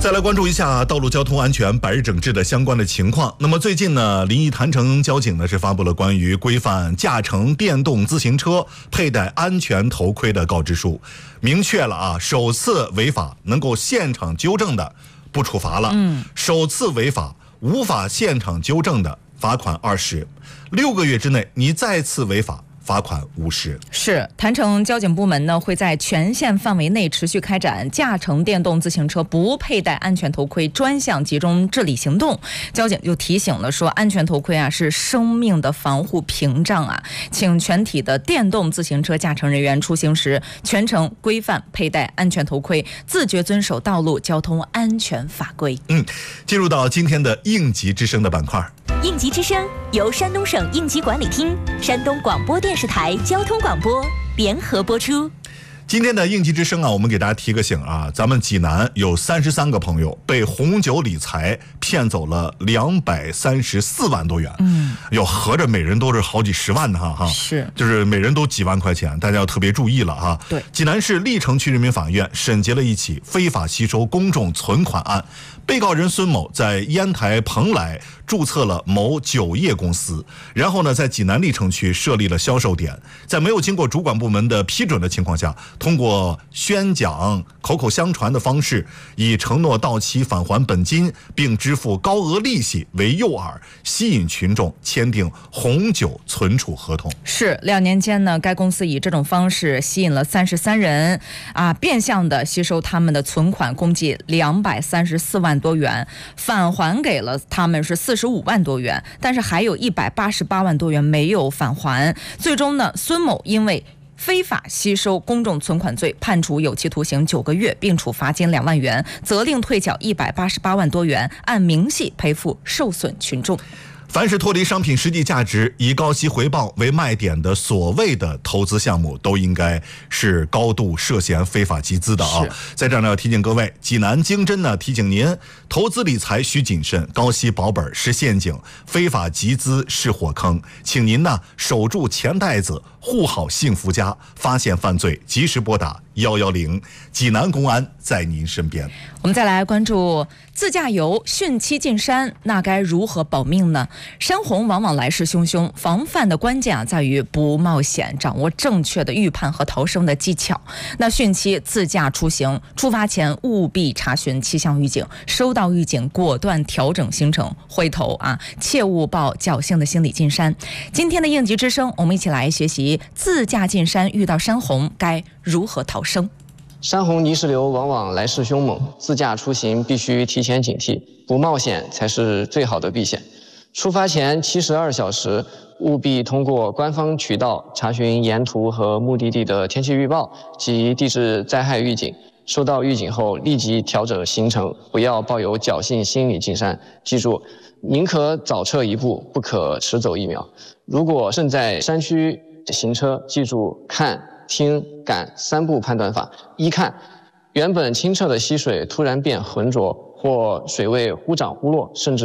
再来关注一下道路交通安全百日整治的相关的情况。那么最近呢，临沂郯城交警呢是发布了关于规范驾乘电动自行车佩戴安全头盔的告知书，明确了首次违法能够现场纠正的不处罚了，首次违法无法现场纠正的罚款20，6个月之内你再次违法罚款50。 是，郯城交警部门呢会在全县范围内持续开展驾乘电动自行车不佩戴安全头盔专项集中治理行动。交警就提醒了说，安全头盔是生命的防护屏障请全体的电动自行车驾乘人员出行时全程规范佩戴安全头盔，自觉遵守道路交通安全法规。 进入到今天的应急之声的板块。 应急之声由山东省应急管理厅、山东广播电视台交通广播联合播出。 今天的应急之声我们给大家提个醒咱们济南有33个朋友被红酒理财骗走了234万多元，合着每人都是好几十万的是， 就是每人都几万块钱，大家要特别注意了对， 济南市历城区人民法院审结了一起非法吸收公众存款案，被告人孙某在烟台蓬莱注册了某酒业公司，然后呢在济南历城区设立了销售点，在没有经过主管部门的批准的情况下，通过宣讲、口口相传的方式，以承诺到期返还本金并支付高额利息为诱饵，吸引群众签订红酒存储合同。 是，2年间呢，该公司以这种方式吸引了33人变相的吸收他们的存款，共计234万多元，返还给了他们是45万多元，但是还有188万多元没有返还。最终呢，孙某因为非法吸收公众存款罪判处有期徒刑9个月，并处罚金2万元，责令退缴188万多元，按明细赔付受损群众。 凡是脱离商品实际价值以高息回报为卖点的所谓的投资项目，都应该是高度涉嫌非法集资的在这儿呢，要提醒各位，济南经侦呢提醒您，投资理财需谨慎，高息保本是陷阱，非法集资是火坑，请您呢守住钱袋子，护好幸福家，发现犯罪及时拨打110，济南公安在您身边。 我们再来关注自驾游汛期进山，那该如何保命呢？山洪往往来势汹汹，防范的关键在于不冒险，掌握正确的预判和逃生的技巧。那汛期自驾出行，出发前务必查询气象预警，收到预警果断调整行程，回头切勿抱侥幸的心理进山。今天的应急之声，我们一起来学习自驾进山遇到山洪该如何逃生。 山洪泥石流往往来势凶猛，自驾出行必须提前警惕，不冒险才是最好的避险。出发前72小时，务必通过官方渠道查询沿途和目的地的天气预报及地质灾害预警，收到预警后立即调整行程，不要抱有侥幸心理进山。记住，宁可早撤一步，不可迟走1秒。如果正在山区行车，记住看、听、感3步判断法。一看，原本清澈的溪水突然变浑浊，或水位忽涨忽落，甚至